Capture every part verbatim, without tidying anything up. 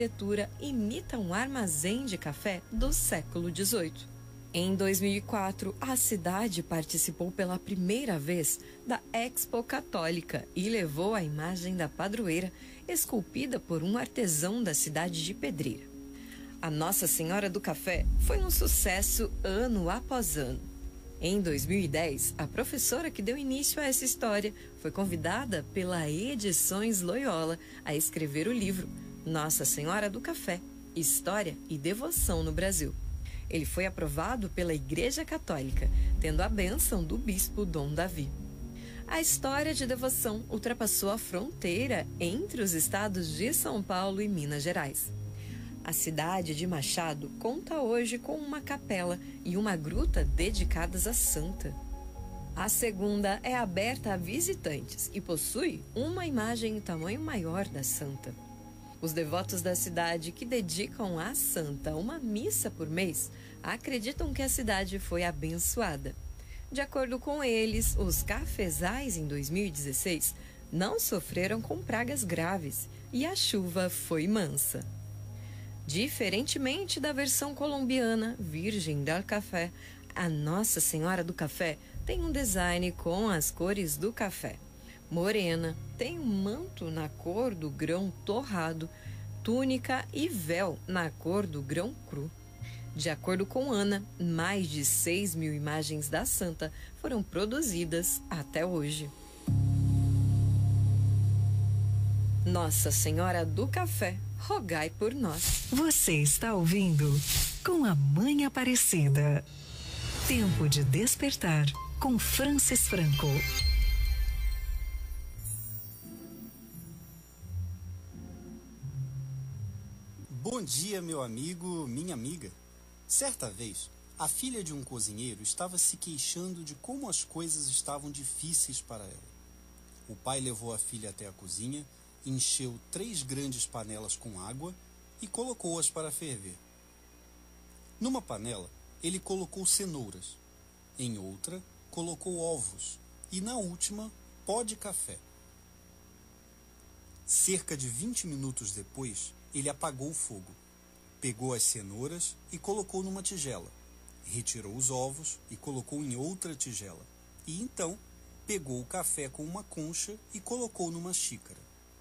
arquitetura imita um armazém de café do século dezoito. Em dois mil e quatro, a cidade participou pela primeira vez da Expo Católica e levou a imagem da padroeira, esculpida por um artesão da cidade de Pedreira. A Nossa Senhora do Café foi um sucesso ano após ano. Em dois mil e dez, a professora que deu início a essa história foi convidada pela Edições Loyola a escrever o livro Nossa Senhora do Café, História e Devoção no Brasil. Ele foi aprovado pela Igreja Católica, tendo a bênção do bispo Dom Davi. A história de devoção ultrapassou a fronteira entre os estados de São Paulo e Minas Gerais. A cidade de Machado conta hoje com uma capela e uma gruta dedicadas à santa. A segunda é aberta a visitantes e possui uma imagem em tamanho maior da santa. Os devotos da cidade que dedicam à santa uma missa por mês acreditam que a cidade foi abençoada. De acordo com eles, os cafezais em dois mil e dezesseis não sofreram com pragas graves e a chuva foi mansa. Diferentemente da versão colombiana Virgem del Café, a Nossa Senhora do Café tem um design com as cores do café. Morena, tem um manto na cor do grão torrado, túnica e véu na cor do grão cru. De acordo com Ana, mais de seis mil imagens da santa foram produzidas até hoje. Nossa Senhora do Café, rogai por nós. Você está ouvindo Com a Mãe Aparecida. Tempo de despertar com Francis Franco. Bom dia, meu amigo, minha amiga. Certa vez, a filha de um cozinheiro estava se queixando de como as coisas estavam difíceis para ela. O pai levou a filha até a cozinha, encheu três grandes panelas com água e colocou-as para ferver. Numa panela, ele colocou cenouras. Em outra, colocou ovos. E na última, pó de café. Cerca de vinte minutos depois, ele apagou o fogo. Pegou as cenouras e colocou numa tigela. Retirou os ovos e colocou em outra tigela. E então, pegou o café com uma concha e colocou numa xícara.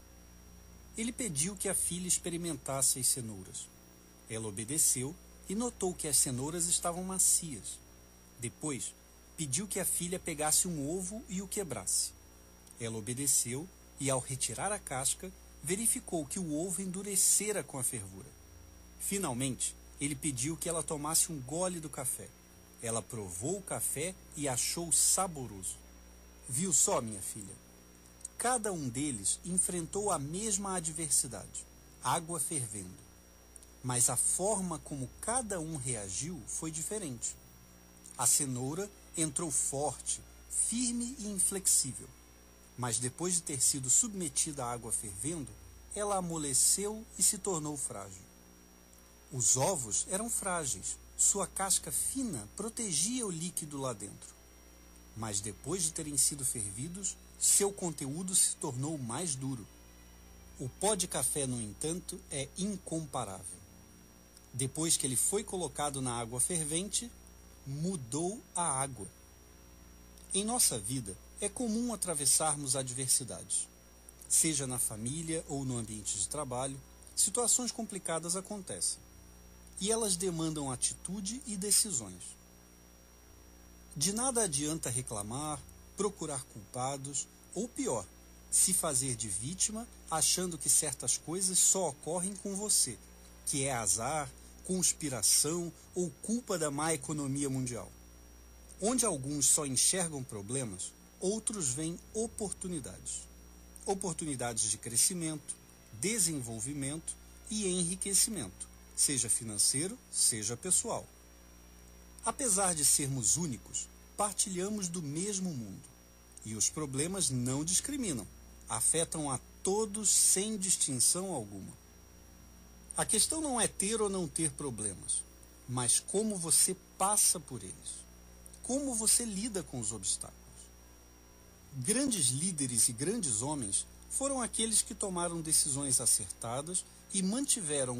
Ele pediu que a filha experimentasse as cenouras. Ela obedeceu e notou que as cenouras estavam macias. Depois, pediu que a filha pegasse um ovo e o quebrasse. Ela obedeceu e, ao retirar a casca, verificou que o ovo endurecera com a fervura. Finalmente, ele pediu que ela tomasse um gole do café. Ela provou o café e achou saboroso. Viu só, minha filha? Cada um deles enfrentou a mesma adversidade, água fervendo. Mas a forma como cada um reagiu foi diferente. A cenoura entrou forte, firme e inflexível. Mas depois de ter sido submetida à água fervendo, ela amoleceu e se tornou frágil. Os ovos eram frágeis, sua casca fina protegia o líquido lá dentro. Mas depois de terem sido fervidos, seu conteúdo se tornou mais duro. O pó de café, no entanto, é incomparável. Depois que ele foi colocado na água fervente, mudou a água. Em nossa vida, é comum atravessarmos adversidades. Seja na família ou no ambiente de trabalho, situações complicadas acontecem. E elas demandam atitude e decisões. De nada adianta reclamar, procurar culpados, ou pior, se fazer de vítima achando que certas coisas só ocorrem com você, que é azar, conspiração ou culpa da má economia mundial. Onde alguns só enxergam problemas, outros veem oportunidades. Oportunidades de crescimento, desenvolvimento e enriquecimento, seja financeiro, seja pessoal. Apesar de sermos únicos, partilhamos do mesmo mundo. E os problemas não discriminam, afetam a todos sem distinção alguma. A questão não é ter ou não ter problemas, mas como você passa por eles. Como você lida com os obstáculos. Grandes líderes e grandes homens foram aqueles que tomaram decisões acertadas e mantiveram